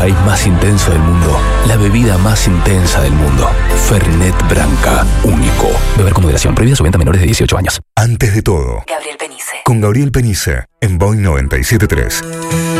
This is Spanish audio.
país más intenso del mundo, la bebida más intensa del mundo. Fernet Branca, único. Beber con moderación. Prohibida su venta a menores de 18 años. Antes de todo, Gabriel Penice. con Gabriel Penice en Boing 97.3.